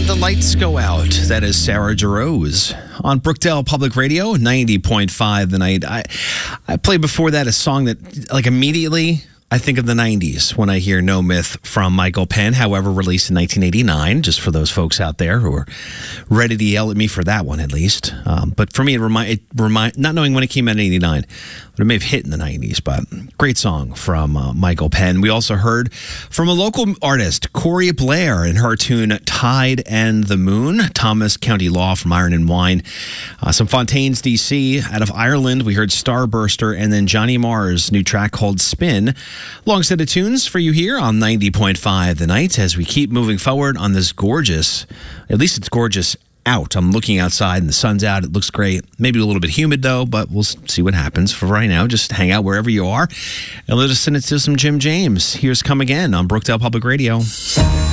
when the lights go out. That is Sarah Jarosz on Brookdale Public Radio, 90.5 The Night. I played before that a song that, like, immediately I think of the 90s when I hear No Myth from Michael Penn, however, released in 1989, just for those folks out there who are ready to yell at me for that one, at least. But for me, not knowing when it came out in 89, but it may have hit in the 90s, but great song from Michael Penn. We also heard from a local artist, Corey Blair, and her tune Tide and the Moon, Thomas County Law from Iron and Wine. Some Fontaines, D.C. Out of Ireland, we heard Starburster, and then Johnny Marr's new track called Spin. Long set of tunes for you here on 90.5 The Night as we keep moving forward on this gorgeous, at least it's gorgeous out. I'm looking outside and the sun's out. It looks great. Maybe a little bit humid though, but we'll see what happens. For right now, just hang out wherever you are and let us send it to some Jim James. Here's Come Again on Brookdale Public Radio.